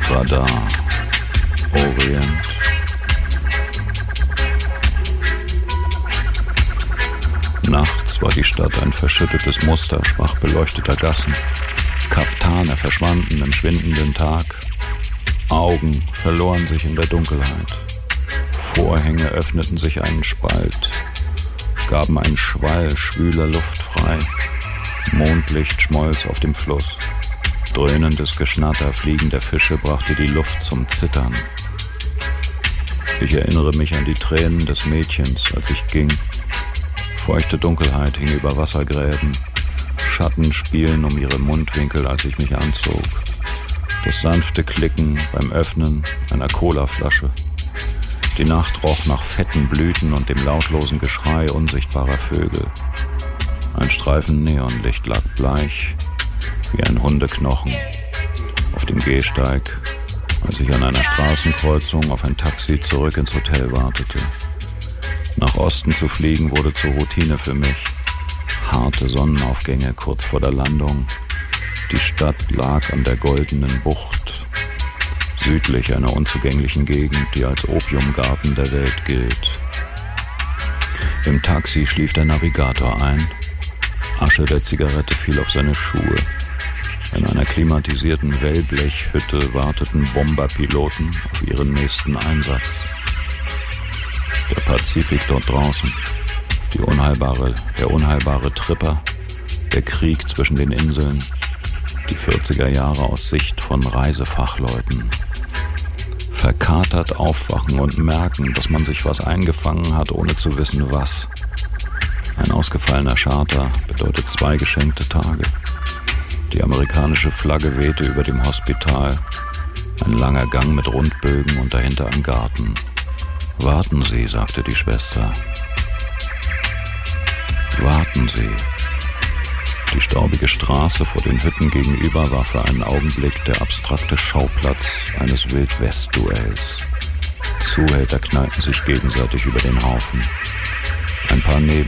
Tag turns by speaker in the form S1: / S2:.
S1: Radar, Orient. Nachts war die Stadt ein verschüttetes Muster schwach beleuchteter Gassen. Kaftane verschwanden im schwindenden Tag. Augen verloren sich in der Dunkelheit. Vorhänge öffneten sich einen Spalt, gaben einen Schwall schwüler Luft frei. Mondlicht schmolz auf dem Fluss. Dröhnendes Geschnatter fliegender Fische brachte die Luft zum Zittern. Ich erinnere mich an die Tränen des Mädchens, als ich ging. Feuchte Dunkelheit hing über Wassergräben. Schatten spielen um ihre Mundwinkel, als ich mich anzog. Das sanfte Klicken beim Öffnen einer Colaflasche. Die Nacht roch nach fetten Blüten und dem lautlosen Geschrei unsichtbarer Vögel. Ein Streifen Neonlicht lag bleich wie ein Hundeknochen auf dem Gehsteig, als ich an einer Straßenkreuzung auf ein Taxi zurück ins Hotel wartete. Nach Osten zu fliegen wurde zur Routine für mich. Harte Sonnenaufgänge kurz vor der Landung. Die Stadt lag an der goldenen Bucht, südlich einer unzugänglichen Gegend, die als Opiumgarten der Welt gilt. Im Taxi schlief der Navigator ein. Asche der Zigarette fiel auf seine Schuhe. In einer klimatisierten Wellblechhütte warteten Bomberpiloten auf ihren nächsten Einsatz. Der Pazifik dort draußen, der unheilbare Tripper, der Krieg zwischen den Inseln, die 40er Jahre aus Sicht von Reisefachleuten. Verkatert aufwachen und merken, dass man sich was eingefangen hat, ohne zu wissen was. Ein ausgefallener Charter bedeutet 2 geschenkte Tage. Die amerikanische Flagge wehte über dem Hospital. Ein langer Gang mit Rundbögen und dahinter ein Garten. »Warten Sie«, sagte die Schwester. »Warten Sie.« Die staubige Straße vor den Hütten gegenüber war für einen Augenblick der abstrakte Schauplatz eines Wild-West-Duells. Zuhälter knallten sich gegenseitig über den Haufen. Ein paar neben